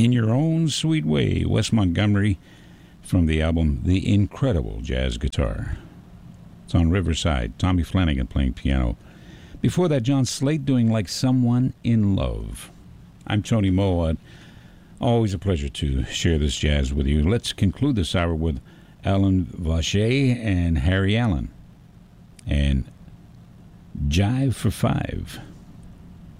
In Your Own Sweet Way, Wes Montgomery, from the album The Incredible Jazz Guitar. It's on Riverside. Tommy Flanagan playing piano. Before that, John Slate doing Like Someone in Love. I'm Tony Moe. Always a pleasure to share this jazz with you. Let's conclude this hour with Alan Vacher and Harry Allen and Jive for Five.